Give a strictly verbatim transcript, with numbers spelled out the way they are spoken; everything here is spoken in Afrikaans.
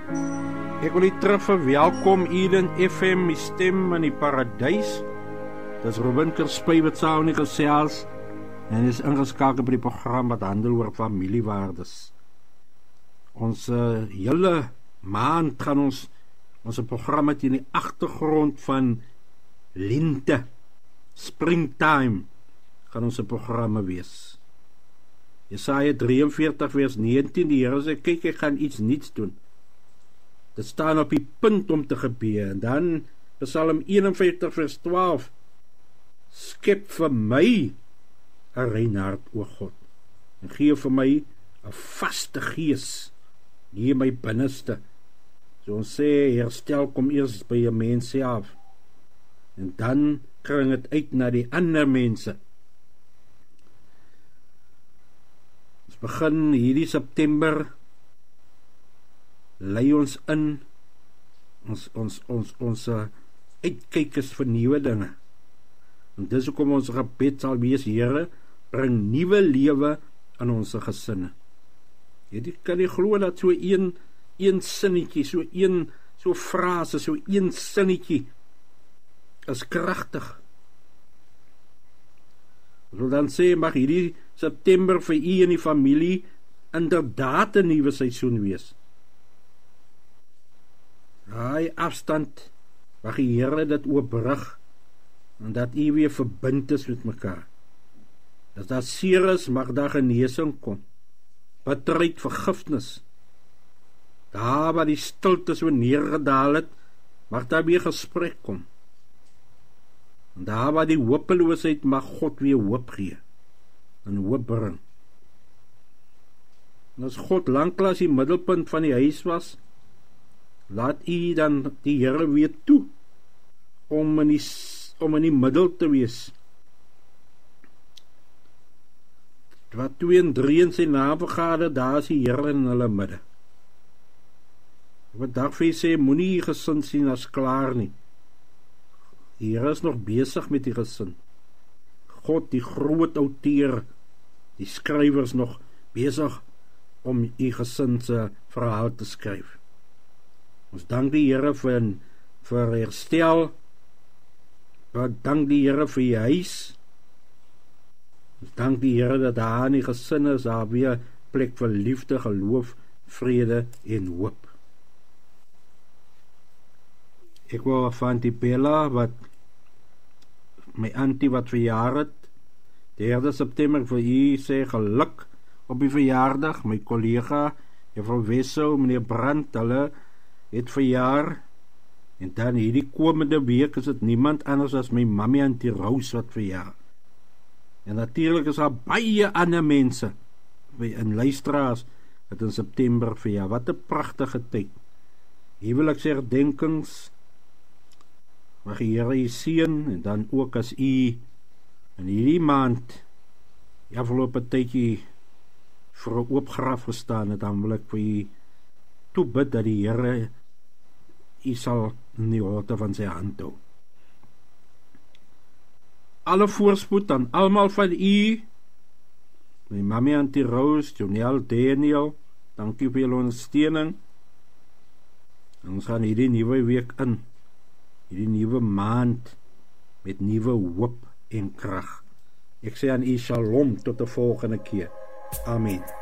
Ek wil u terug verwelkom Eden F M, die stem in die paradys. Dis Ruben Kerspy wat saam met gesels en is ingeskakel by die program wat handel oor familiewaardes. Ons uh, hele maand gaan ons ons programme in die agtergrond van lente, springtime, gaan ons programme wees. Jesaja drieënveertig vers negentien, die Here sê, kyk, ek gaan iets niets doen. Dit staan op die punt om te gebeur. En dan Psalm eenenvyftig vers twaalf, skep vir my 'n rein hart, o God, en gee vir my 'n vaste gees, nie my binneste. So ons sê, herstel kom eers by 'n mens self, en dan kring dit uit na die ander mense. Ons begin hierdie September, lei ons in, ons, ons, ons, ons uh, uitkyk is vir nuwe dinge. En dis hoekom ons gebed sal wees, Here, bring nuwe lewe in ons gesinne. Jy kan nie glo dat so een, een sinnetjie, so een, so frase, so een sinnetjie, is kragtig. Ons wil dan sê, mag hierdie September vir u en die familie inderdaad 'n nuwe seisoen wees. Daai afstand, mag die Here dit oopbrug, en dat u weer verbind is met mekaar. As daar seer is, mag daar genesing kom. Bitterheid, vergifnis. Daar waar die stilte so neergedaal het, mag daar weer gesprek kom. En daar waar die hopeloosheid, mag God weer hoop gee, en hoop bring. En as God lanklaas die middelpunt van die huis was, laat u dan die Here weer toe, om in die, om in die middel te wees. Wat twee en drie in sy naam vergader, daar is die Here in hulle midde. Wat daarvoor sê, moenie die gesin sien as klaar nie. Die Here is nog besig met die gesin. God, die groot outeur, die skrywers nog besig om die gesin se verhaal te skryf. Ons dank die Here vir, vir herstel. Ons dank die Here vir die huis. Ons dank die Here dat daar in die gesin is, daar weer plek vir liefde, geloof, vrede en hoop. Ek wou van die Bella, wat my auntie wat verjaar het, derde September vir u sê geluk op die verjaardag. My kollega, juffrou Wessel, meneer Brandt, hulle het verjaar, en dan hierdie komende week is dit niemand anders as my mammy Auntie Rose wat verjaar. En natuurlik is daar baie ander mense in luisteraars wat in September verjaar. Wat 'n pragtige tyd. Huweliksherdenkings, mag die Here u seën, en dan ook as u in hierdie maand die afgelope tydjie vir 'n oop graf gestaan het, dan wil ek vir u toebid dat die Here u sal in die holte van sy hand hou. Alle voorspoed aan almal van u, my mammy Auntie Rose, Jonel, Daniel, dankie vir julle ondersteuning. En ons gaan hierdie nuwe week in, hierdie nuwe maand, met nuwe hoop en krag. Ek sê aan u shalom tot die volgende keer. Amen.